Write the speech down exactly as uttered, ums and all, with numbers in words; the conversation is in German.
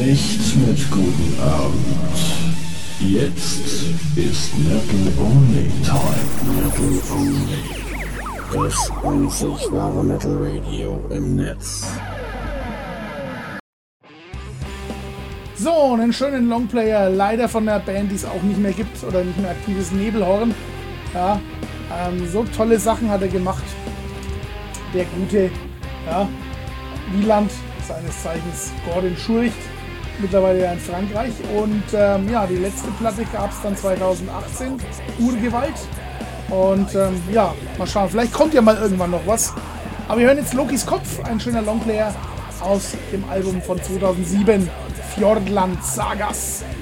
Nicht mit guten Abend. Jetzt ist Metal Only Time. Metal Only. Das einzig wahre Metal Radio im Netz. So, einen schönen Longplayer, leider von der Band, die es auch nicht mehr gibt oder nicht mehr aktives Nebelhorn. Ja, ähm, so tolle Sachen hat er gemacht. Der gute, ja, Wieland, seines Zeichens Gordon Schuricht, mittlerweile ja in Frankreich. Und ähm, ja, die letzte Platte gab es dann zweitausendachtzehn, Urgewalt. Und ähm, ja, mal schauen, vielleicht kommt ja mal irgendwann noch was. Aber wir hören jetzt Lokis Kopf, ein schöner Longplayer aus dem Album von zweitausendsieben, Fjordland Sagas.